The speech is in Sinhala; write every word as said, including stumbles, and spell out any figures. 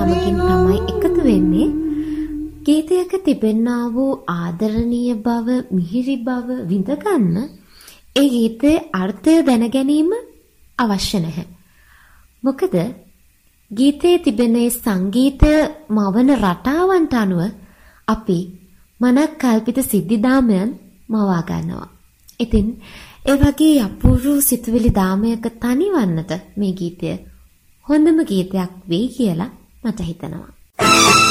සමගින් තමයි එකතු වෙන්නේ. ගීතයක තිබෙනා වූ ආදරණීය බව, මිහිරි බව විඳගන්න ඒ ගීතයේ අර්ථය දැන ගැනීම අවශ්‍ය නැහැ. මොකද ගීතයේ තිබෙන සංගීතය මවන රටාවන්ට අනුව අපි මනක් කල්පිත සිද්ධිදාමයන් මවා ගන්නවා. ඉතින් ඒ වගේ අපූර්ව සිතුවිලි දාමයක තනිවන්නට මේ ගීතය හොඳම ගීතයක් වෙයි කියලා මට හිතෙනවා.